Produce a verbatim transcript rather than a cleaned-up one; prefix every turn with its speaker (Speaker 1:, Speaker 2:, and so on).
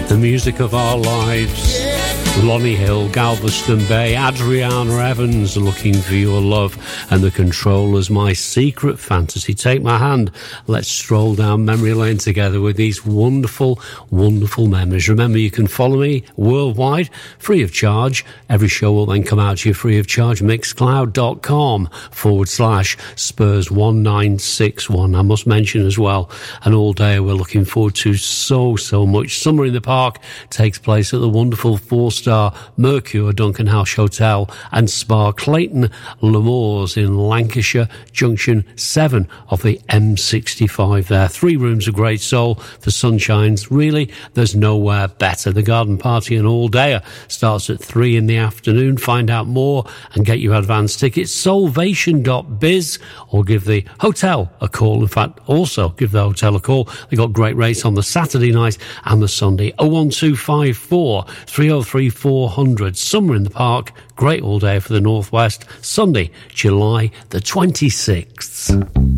Speaker 1: The music of our lives. Lonnie Hill, Galveston Bay, Adriana Evans, Looking for Your Love, and The Controllers, My Secret Fantasy. Take my hand, let's stroll down memory lane together with these wonderful, wonderful memories. Remember, you can follow me worldwide, free of charge. Every show will then come out to you free of charge. Mixcloud.com forward slash Spurs one nine six one. I must mention as well, and all day we're looking forward to so, so much. Summer in the Park takes place at the wonderful four-star Mercure Duncan House Hotel and Spa Clayton L'Amours in Lancashire, junction seven of the M sixty-five there. Three rooms of great soul for sunshines. Really, there's nowhere better. The garden party and all day starts at three in the afternoon. Find out more and get your advance tickets. Solvation dot biz, or give the hotel a call. In fact, also give the hotel a call. They got great rates on the Saturday night and the Sunday. oh one two five four, three oh three, four hundred. Summer in the Park, great all day for the Northwest. Sunday, July the twenty-sixth.